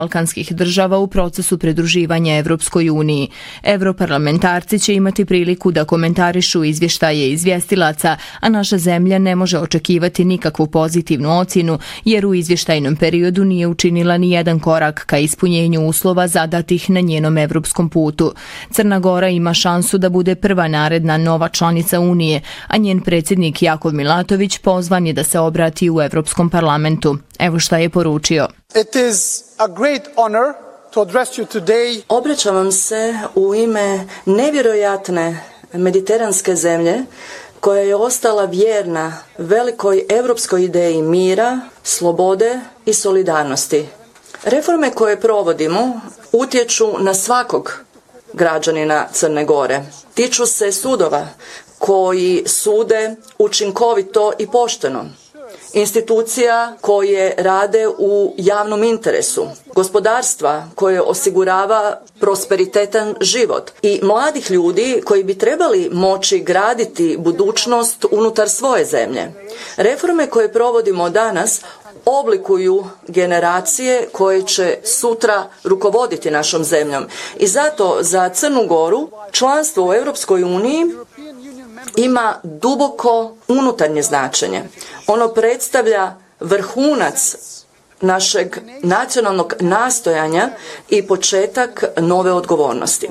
balkanskih država u procesu pridruživanja Evropskoj uniji. Evroparlamentarci će imati priliku da komentarišu izvještaje izvjestilaca, a naša zemlja ne može očekivati nikakvu pozitivnu ocjenu jer u izvještajnom periodu nije učinila ni jedan korak ka ispunjenju uslova zadatih na njenom evropskom putu. Crna Gora ima šansu da bude prva naredna nova članica Unije, a njen predsjednik Jakov Milatović pozvan je da se obrati u Evropskom parlamentu. Evo šta je poručio. It is a great honor to address you today. Obraćam vam se u ime nevjerojatne mediteranske zemlje koja je ostala vjerna velikoj evropskoj ideji mira, slobode i solidarnosti. Reforme koje provodimo utječu na svakog građanina Crne Gore. Tiču se sudova koji sude učinkovito i pošteno, institucija koje rade u javnom interesu, gospodarstva koje osigurava prosperitetan život i mladih ljudi koji bi trebali moći graditi budućnost unutar svoje zemlje. Reforme koje provodimo danas oblikuju generacije koje će sutra rukovoditi našom zemljom. I zato za Crnu Goru članstvo u Europskoj uniji ima duboko unutarnje značenje. Ono predstavlja vrhunac našeg nacionalnog nastojanja i početak nove odgovornosti.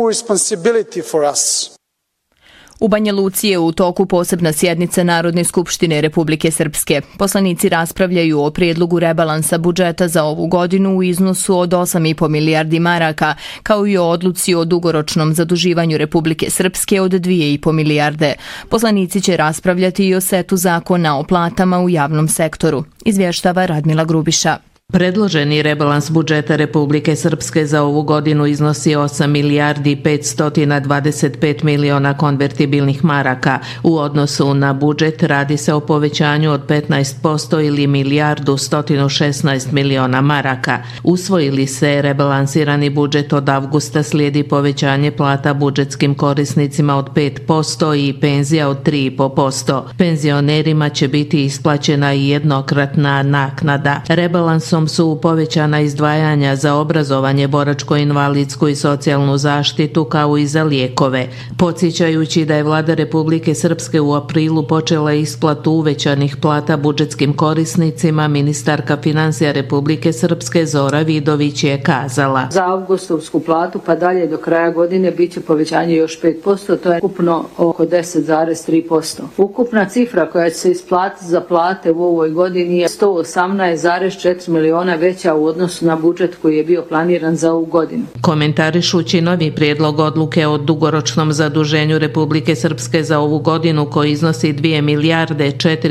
U Banja Luci je u toku posebna sjednica Narodne skupštine Republike Srpske. Poslanici raspravljaju o prijedlogu rebalansa budžeta za ovu godinu u iznosu od 8,5 milijardi maraka, kao i o odluci o dugoročnom zaduživanju Republike Srpske od 2,5 milijarde. Poslanici će raspravljati i o setu zakona o platama u javnom sektoru. Izvještava Radmila Grubiša. Predloženi rebalans budžeta Republike Srpske za ovu godinu iznosi 8 milijardi 525 miliona konvertibilnih maraka. U odnosu na budžet radi se o povećanju od 15% ili milijardu 116 miliona maraka. Usvojili se rebalansirani budžet od avgusta, slijedi povećanje plata budžetskim korisnicima od 5% i penzija od 3,5%. Penzionerima će biti isplaćena i jednokratna naknada. Rebalansom su povećana izdvajanja za obrazovanje, boračko-invalidsku i socijalnu zaštitu kao i za lijekove. Podsjećajući da je vlada Republike Srpske u aprilu počela isplatu uvećanih plata budžetskim korisnicima, ministarka financija Republike Srpske Zora Vidović je kazala: za avgustovsku platu pa dalje do kraja godine bit će povećanje još 5%, to je ukupno oko 10,3%. Ukupna cifra koja će se isplatiti za plate u ovoj godini je 118,4 miliona veća u odnosu na budžet koji je bio planiran za ovu godinu. Komentarišući novi prijedlog odluke o dugoročnom zaduženju Republike Srpske za ovu godinu koji iznosi 2 milijarde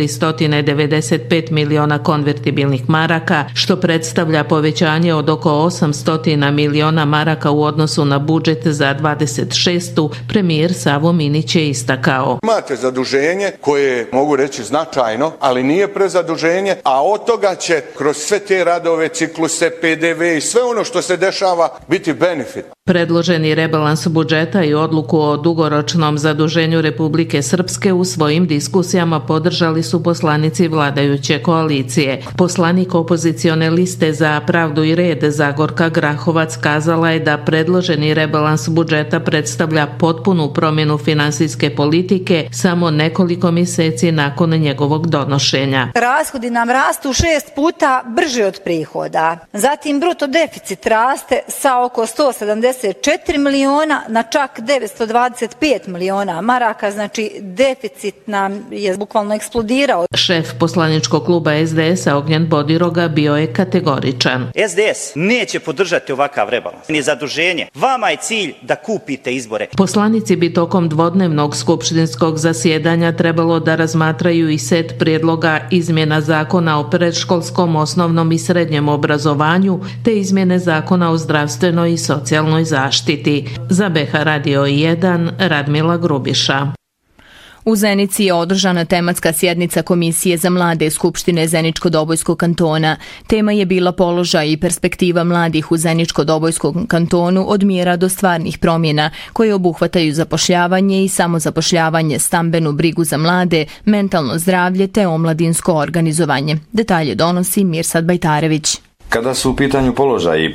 495 miliona konvertibilnih maraka, što predstavlja povećanje od oko 800 miliona maraka u odnosu na budžet za 26. premijer Savo Minić je istakao: imate zaduženje koje mogu reći značajno, ali nije prezaduženje, a od toga će kroz sve te radove, cikluse, PDV i sve ono što se dešava biti benefit. Predloženi rebalans budžeta i odluku o dugoročnom zaduženju Republike Srpske u svojim diskusijama podržali su poslanici vladajuće koalicije. Poslanik opozicione liste za pravdu i red Zagorka Grahovac kazala je da predloženi rebalans budžeta predstavlja potpunu promjenu finansijske politike samo nekoliko mjeseci nakon njegovog donošenja. Rashodi nam rastu 6 puta brže od prihoda. Zatim bruto deficit raste sa oko 174 miliona na čak 925 miliona maraka, znači deficit nam je bukvalno eksplodirao. Šef poslaničkog kluba SDS-a Ognjen Bodiroga bio je kategoričan. SDS neće podržati ovakav rebalans. Ni zaduženje. Vama je cilj da kupite izbore. Poslanici bi tokom dvodnevnog skupštinskog zasjedanja trebalo da razmatraju i set prijedloga izmjena zakona o predškolskom, osnovnom i srednjem obrazovanju te izmjene zakona o zdravstvenoj i socijalnoj zaštiti. Za BH Radio 1 Radmila Grubiša. U Zenici je održana tematska sjednica Komisije za mlade Skupštine Zeničko-Dobojskog kantona. Tema je bila položaj i perspektiva mladih u Zeničko-Dobojskom kantonu od mjera do stvarnih promjena koje obuhvataju zapošljavanje i samozapošljavanje, stambenu brigu za mlade, mentalno zdravlje te omladinsko organizovanje. Detalje donosi Mirsad Bajtarević. Kada su u pitanju položaji